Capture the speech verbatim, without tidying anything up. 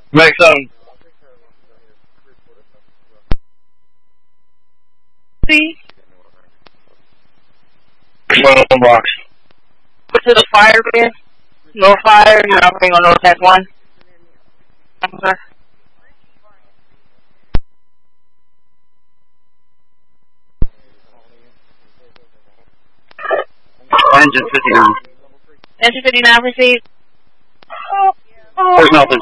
Make some. See? One box. Go to the fire bin. No fire. You're not going on no tech one. Okay. Engine fifty-nine. Engine fifty-nine, proceed. There's nothing.